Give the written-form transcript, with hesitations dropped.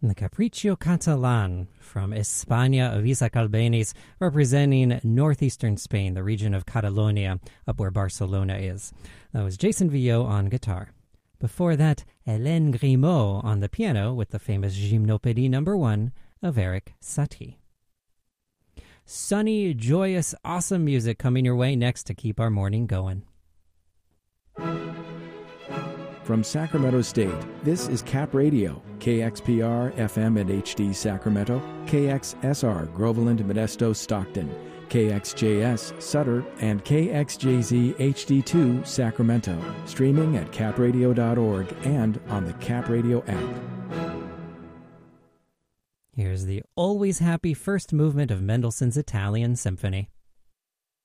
The Capriccio Catalan from España of Isaac Albéniz, representing northeastern Spain, the region of Catalonia, up where Barcelona is. That was Jason Villot on guitar. Before that, Hélène Grimaud on the piano with the famous Gymnopédie No. 1 of Erik Satie. Sunny, joyous, awesome music coming your way next to keep our morning going. From Sacramento State, this is Cap Radio, KXPR FM and HD Sacramento, KXSR Groveland, Modesto, Stockton, KXJS Sutter, and KXJZ HD2 Sacramento, streaming at capradio.org and on the Cap Radio app. Here's the always happy first movement of Mendelssohn's Italian Symphony.